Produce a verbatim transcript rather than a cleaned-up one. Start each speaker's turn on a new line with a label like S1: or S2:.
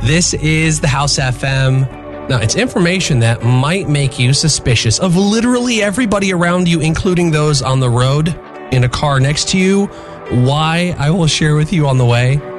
S1: This is the House F M. Now, it's information that might make you suspicious of literally everybody around you, including those on the road, in a car next to you. Why, I will share with you on the way.